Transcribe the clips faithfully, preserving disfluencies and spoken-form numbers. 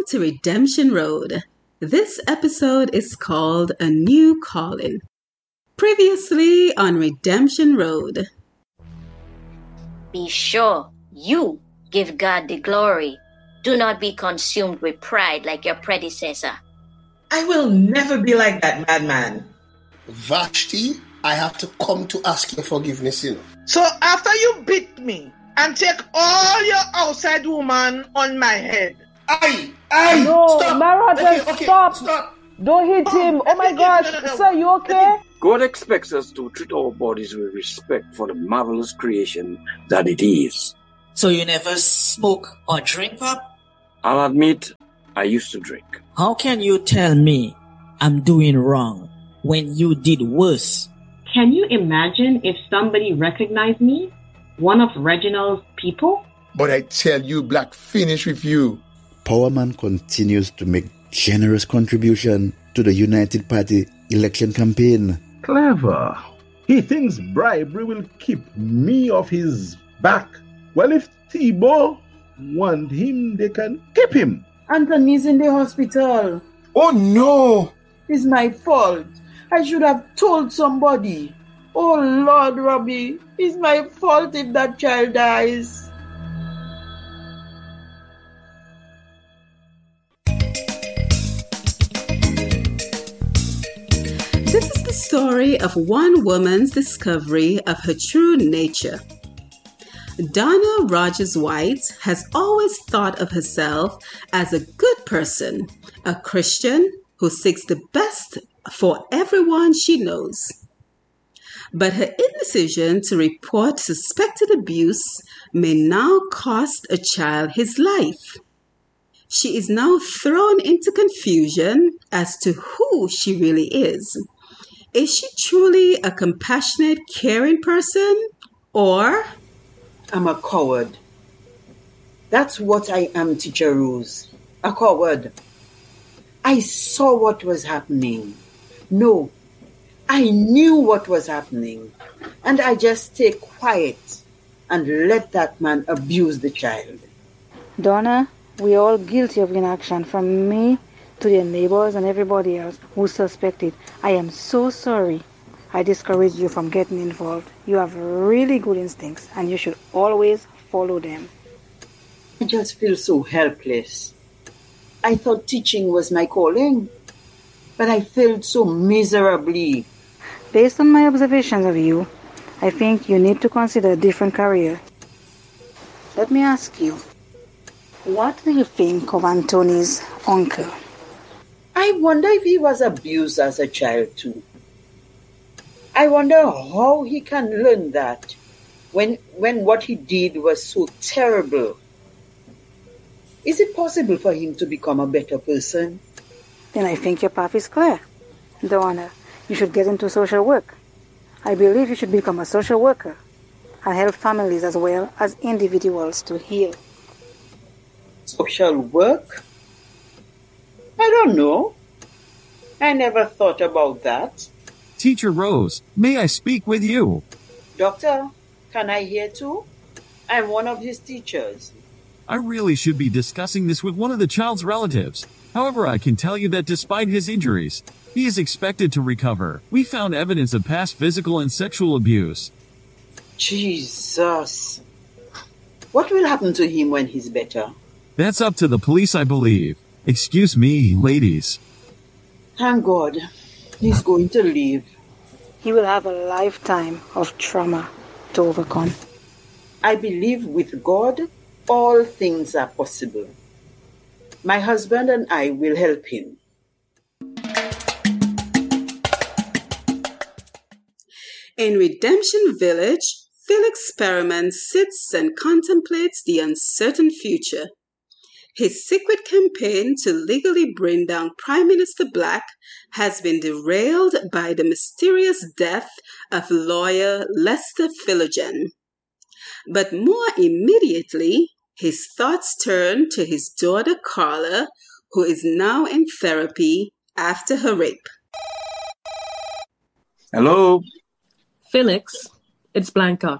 to Redemption Road. This episode is called A New Calling. Previously on Redemption Road. Be sure you give God the glory. Do not be consumed with pride like your predecessor. I will never be like that madman. Vashti, I have to come to ask your forgiveness, you know. So after you beat me and take all your outside woman on my head. Aye, aye, no, stop. Marathon, Okay, okay, stop. stop. Don't hit him. Oh my gosh. No, no, no. Sir, you okay? God expects us to treat our bodies with respect for the marvelous creation that it is. So you never smoke or drink, Pop? I'll admit, I used to drink. How can you tell me I'm doing wrong when you did worse? Can you imagine if somebody recognized me? One of Reginald's people? But I tell you, Black, finish with you. Powerman continues to make generous contribution to the United Party election campaign. Clever. He thinks bribery will keep me off his back. Well, if Thibault want him, they can keep him. Anthony's in the hospital. Oh no! It's my fault. I should have told somebody. Oh Lord, Robbie, it's my fault if that child dies. This is the story of one woman's discovery of her true nature. Donna Rogers White has always thought of herself as a good person, a Christian who seeks the best for everyone she knows. But her indecision to report suspected abuse may now cost a child his life. She is now thrown into confusion as to who she really is. Is she truly a compassionate, caring person, or... I'm a coward. That's what I am, Teacher Rose. A coward. I saw what was happening. No, I knew what was happening. And I just stay quiet and let that man abuse the child. Donna, we're all guilty of inaction, from me to their neighbors and everybody else who suspected. I am so sorry I discouraged you from getting involved. You have really good instincts and you should always follow them. I just feel so helpless. I thought teaching was my calling, but I failed so miserably. Based on my observations of you, I think you need to consider a different career. Let me ask you, what do you think of Anthony's uncle? I wonder if he was abused as a child too. I wonder how he can learn that when, when what he did was so terrible. Is it possible for him to become a better person? Then I think your path is clear. Donna, you should get into social work. I believe you should become a social worker and help families as well as individuals to heal. Social work? I don't know. I never thought about that. Teacher Rose, may I speak with you? Doctor, can I hear too? I'm one of his teachers. I really should be discussing this with one of the child's relatives. However, I can tell you that despite his injuries, he is expected to recover. We found evidence of past physical and sexual abuse. Jesus. What will happen to him when he's better? That's up to the police, I believe. Excuse me, ladies. Thank God. He's going to leave. He will have a lifetime of trauma to overcome. I believe with God, all things are possible. My husband and I will help him. In Redemption Village, Phil Experiment sits and contemplates the uncertain future. His secret campaign to legally bring down Prime Minister Black has been derailed by the mysterious death of lawyer Lester Philogen. But more immediately, his thoughts turn to his daughter Carla, who is now in therapy after her rape. Hello? Felix, it's Blanca.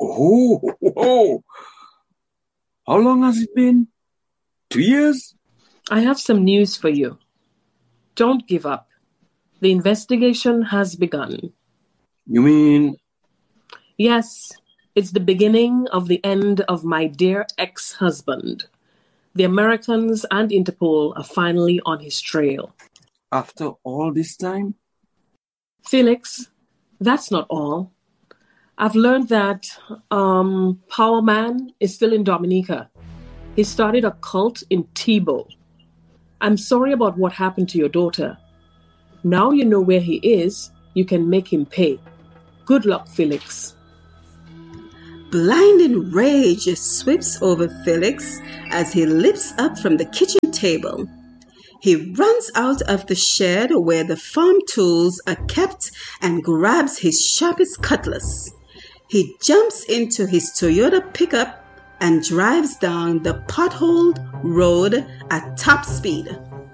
Oh, oh, how long has it been? Two years? I have some news for you. Don't give up. The investigation has begun. You mean? Yes, it's the beginning of the end of my dear ex-husband. The Americans and Interpol are finally on his trail. After all this time? Felix, that's not all. I've learned that um, Power Man is still in Dominica. He started a cult in Tebow. I'm sorry about what happened to your daughter. Now you know where he is, you can make him pay. Good luck, Felix. Blinding rage sweeps over Felix as he leaps up from the kitchen table. He runs out of the shed where the farm tools are kept and grabs his sharpest cutlass. He jumps into his Toyota pickup and drives down the potholed road at top speed.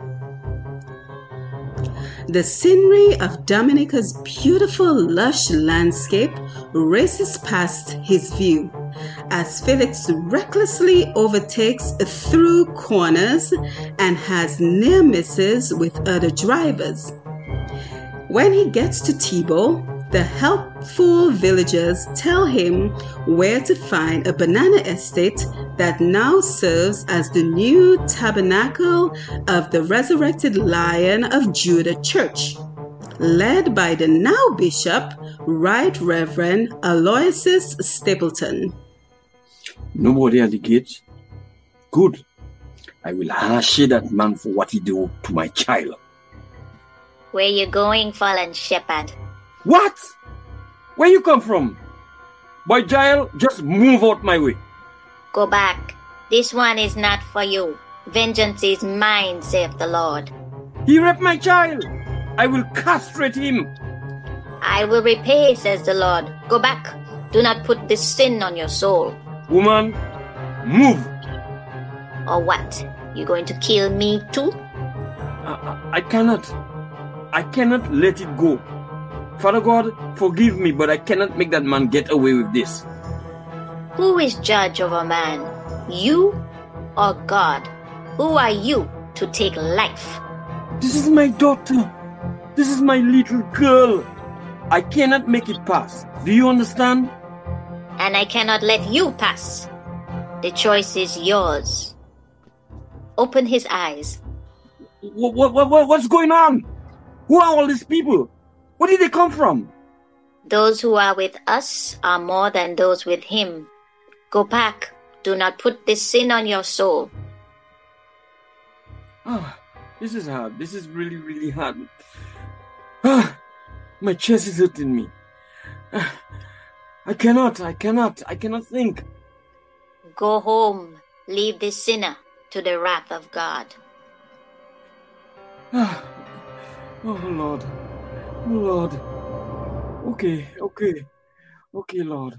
The scenery of Dominica's beautiful, lush landscape races past his view as Felix recklessly overtakes through corners and has near misses with other drivers. When he gets to Tebow, the helpful villagers tell him where to find a banana estate that now serves as the new tabernacle of the Resurrected Lion of Judah Church, led by the now Bishop, Right Reverend Aloysius Stapleton. Nobody at the gate? Good. I will hash that man for what he do to my child. Where you going, fallen shepherd? What? Where you come from? Boy Giles, just move out my way. Go back. This one is not for you. Vengeance is mine, saith the Lord. He raped my child. I will castrate him. I will repay, says the Lord. Go back. Do not put this sin on your soul. Woman, move. Or what? You going to kill me too? I, I, I cannot. I cannot let it go. Father God, forgive me, but I cannot make that man get away with this. Who is judge over man? You or God? Who are you to take life? This is my daughter. This is my little girl. I cannot make it pass. Do you understand? And I cannot let you pass. The choice is yours. Open his eyes. What, what, what, what's going on? Who are all these people? Where did they come from? Those who are with us are more than those with him. Go back. Do not put this sin on your soul. Ah, this is hard. This is really, really hard. Ah, my chest is hurting me. Ah, I cannot, I cannot, I cannot think. Go home. Leave this sinner to the wrath of God. Ah, oh, Lord. Oh, Lord. Okay, okay. Okay, Lord.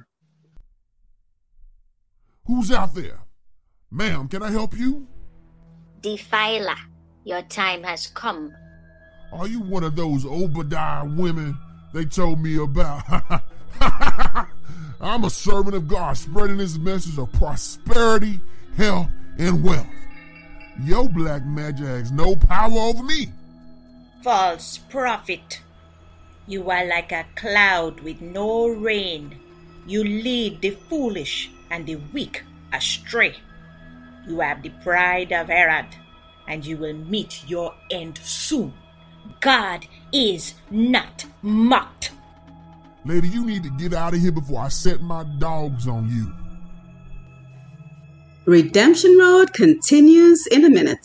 Who's out there? Ma'am, can I help you? Defiler, your time has come. Are you one of those Obadiah women they told me about? I'm a servant of God spreading his message of prosperity, health, and wealth. Your black magic has no power over me. False prophet. You are like a cloud with no rain. You lead the foolish and the weak astray. You have the pride of Herod, and you will meet your end soon. God is not mocked. Lady, you need to get out of here before I set my dogs on you. Redemption Road continues in a minute.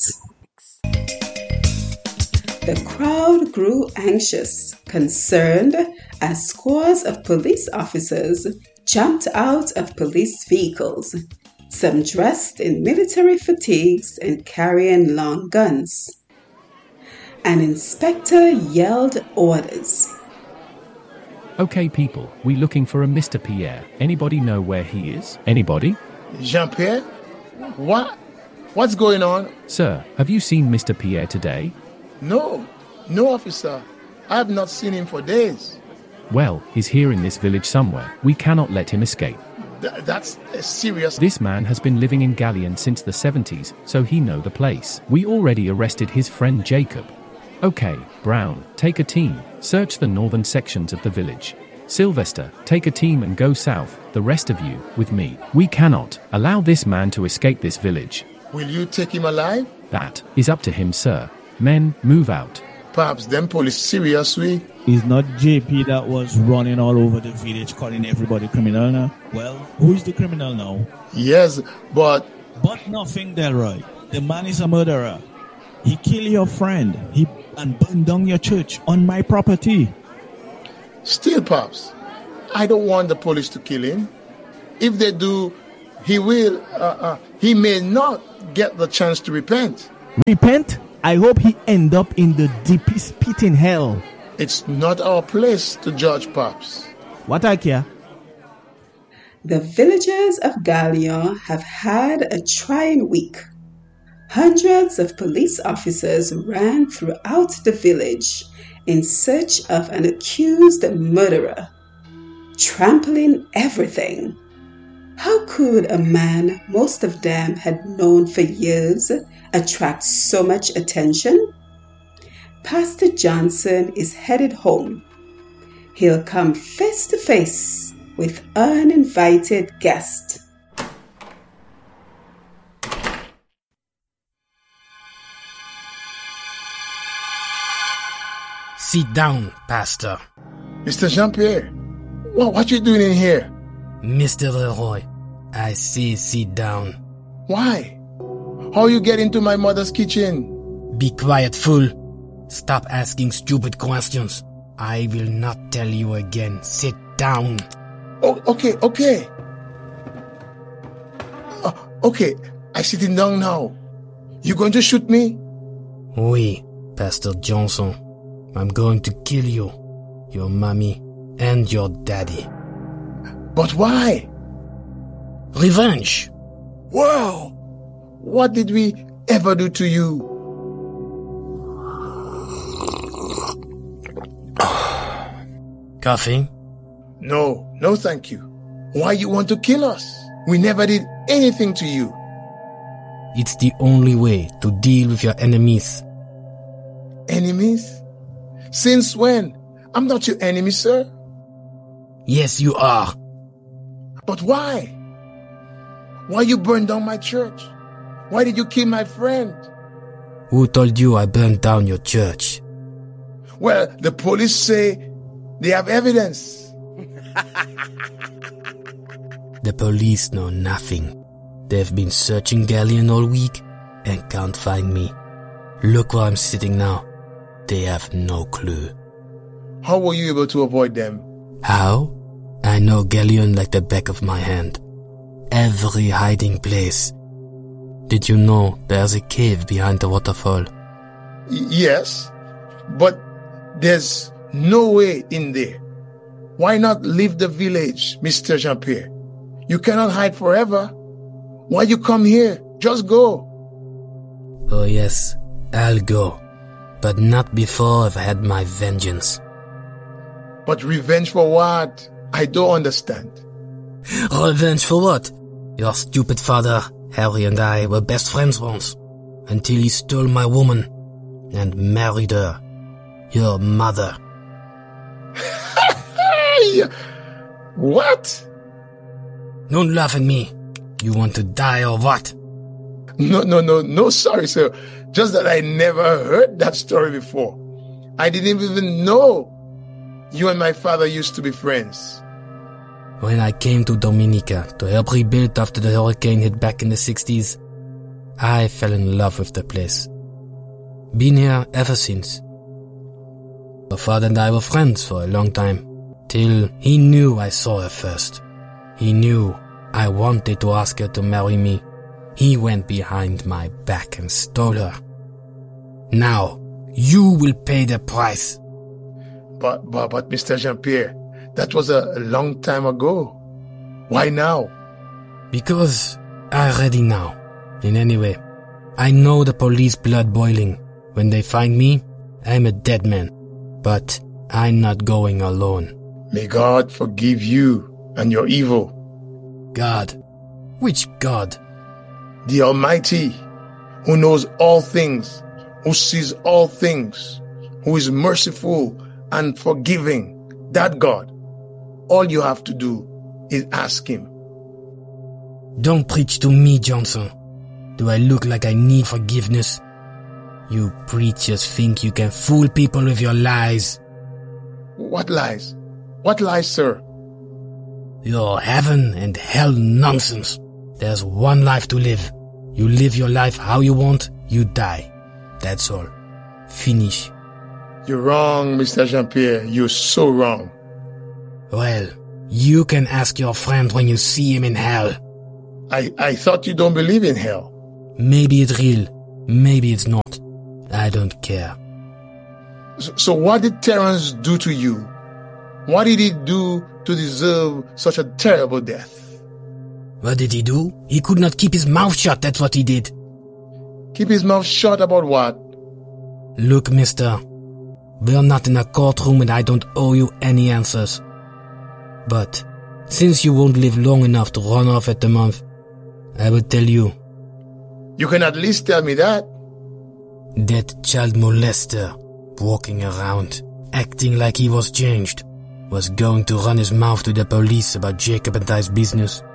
The crowd grew anxious, concerned, as scores of police officers jumped out of police vehicles, some dressed in military fatigues and carrying long guns. An inspector yelled orders. Okay, people, we're looking for a Mister Pierre. Anybody know where he is? Anybody? Jean-Pierre? What? What's going on? Sir, have you seen Mister Pierre today? No, no, officer. I have not seen him for days. Well, he's here in this village somewhere. We cannot let him escape. Th- that's uh, serious. This man has been living in Galleon since the seventies, so he know the place. We already arrested his friend Jacob. Okay, Brown, take a team, search the northern sections of the village. Sylvester, take a team and go south, the rest of you, with me. We cannot allow this man to escape this village. Will you take him alive? That is up to him, sir. Men, move out. Perhaps them police seriously. Is not J P that was running all over the village calling everybody criminal now? Well, who is the criminal now? Yes, but... But nothing, Delroy. The man is a murderer. He killed your friend. He and burned down your church on my property. Still, Pops, I don't want the police to kill him. If they do, he will, uh, uh, he may not get the chance to repent. Repent? I hope he end up in the deepest pit in hell. It's not our place to judge, Pops. What I care? The villagers of Gallion have had a trying week. Hundreds of police officers ran throughout the village in search of an accused murderer, trampling everything. How could a man most of them had known for years attract so much attention? Pastor Johnson is headed home. He'll come face to face with uninvited guests. Sit down, Pastor. Mister Jean-Pierre, what, what you doing in here? Mister Leroy, I say sit down. Why? How you get into my mother's kitchen? Be quiet, fool. Stop asking stupid questions. I will not tell you again. Sit down. Oh, okay, okay. Uh, okay, I sitting down now. You going to shoot me? Oui, Pastor Johnson. I'm going to kill you, your mommy, and your daddy. But why? Revenge. Wow! What did we ever do to you? Coffee? No, no thank you. Why you want to kill us? We never did anything to you. It's the only way to deal with your enemies. Enemies? Since when? I'm not your enemy, sir. Yes, you are. But why? Why you burned down my church? Why did you kill my friend? Who told you I burned down your church? Well, the police say they have evidence. The police know nothing. They've been searching Galleon all week and can't find me. Look where I'm sitting now. They have no clue. How were you able to avoid them? How? I know Galleon like the back of my hand. Every hiding place. Did you know there's a cave behind the waterfall? Y- yes, but there's no way in there. Why not leave the village, Mister Jean-Pierre? You cannot hide forever. Why you come here? Just go. Oh yes, I'll go. But not before I've had my vengeance. But revenge for what? I don't understand. Revenge for what? Your stupid father, Harry, and I were best friends once. Until he stole my woman and married her. Your mother. What? Don't laugh at me. You want to die or what? No, no, no, no, sorry, sir. Just that I never heard that story before. I didn't even know you and my father used to be friends. When I came to Dominica to help rebuild after the hurricane hit back in the sixties, I fell in love with the place. Been here ever since. My father and I were friends for a long time, till he knew I saw her first. He knew I wanted to ask her to marry me. He went behind my back and stole her. Now, you will pay the price. But, but, but, Mister Jean-Pierre, that was a, a long time ago. Why now? Because I'm ready now. In any way, I know the police blood boiling. When they find me, I'm a dead man. But I'm not going alone. May God forgive you and your evil. God. Which God? The Almighty, who knows all things, who sees all things, who is merciful and forgiving. That God. All you have to do is ask him. Don't preach to me, Johnson. Do I look like I need forgiveness? You preachers think you can fool people with your lies. What lies? What lies, sir? Your heaven and hell nonsense. There's one life to live. You live your life how you want, you die. That's all. Finish. You're wrong, Mister Jean-Pierre. You're so wrong. Well, you can ask your friend when you see him in hell. I, I thought you don't believe in hell. Maybe it's real. Maybe it's not. I don't care. So, so what did Terence do to you? What did he do to deserve such a terrible death? What did he do? He could not keep his mouth shut, that's what he did. Keep his mouth shut about what? Look, mister. We're not in a courtroom and I don't owe you any answers. But, since you won't live long enough to run off at the month, I will tell you. You can at least tell me that. That child molester, walking around, acting like he was changed, was going to run his mouth to the police about Jacob and I's business.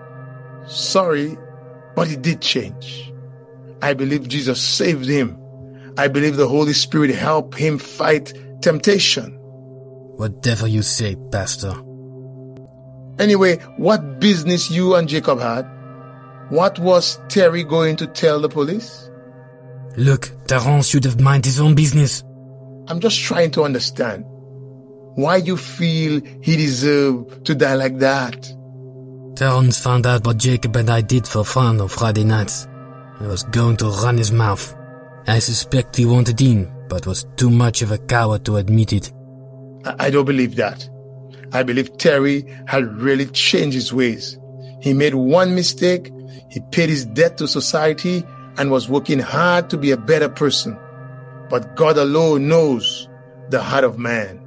Sorry, but he did change. I believe Jesus saved him. I believe the Holy Spirit helped him fight temptation. Whatever you say, Pastor. Anyway, what business you and Jacob had? What was Terry going to tell the police? Look, Terence should have minded his own business. I'm just trying to understand why you feel he deserved to die like that. Terence found out what Jacob and I did for fun on Friday nights. He was going to run his mouth. I suspect he wanted in, but was too much of a coward to admit it. I, I don't believe that. I believe Terry had really changed his ways. He made one mistake, he paid his debt to society, and was working hard to be a better person. But God alone knows the heart of man.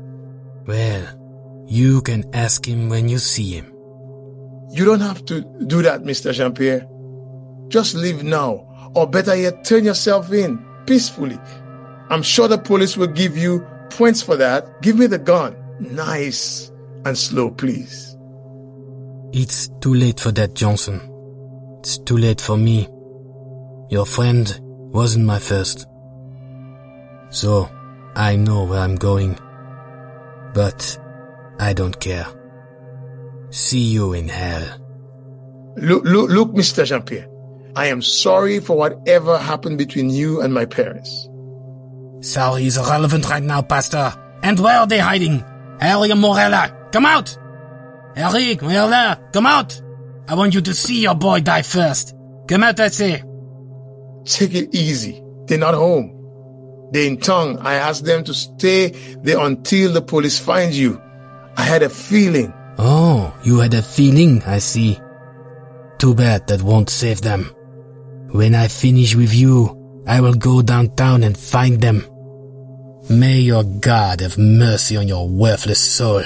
Well, you can ask him when you see him. You don't have to do that, Mister Jean-Pierre. Just leave now, or better yet, turn yourself in, peacefully. I'm sure the police will give you points for that. Give me the gun. Nice and slow, please. It's too late for that, Johnson. It's too late for me. Your friend wasn't my first. So, I know where I'm going. But, I don't care. See you in hell. Look, look, look, Mister Jean-Pierre. I am sorry for whatever happened between you and my parents. Sorry is irrelevant right now, Pastor. And where are they hiding? Harry and Morella, come out! Harry, Morella, come out! I want you to see your boy die first. Come out, I say. Take it easy. They're not home. They're in town. I asked them to stay there until the police find you. I had a feeling. Oh, you had a feeling, I see. Too bad that won't save them. When I finish with you, I will go downtown and find them. May your God have mercy on your worthless soul.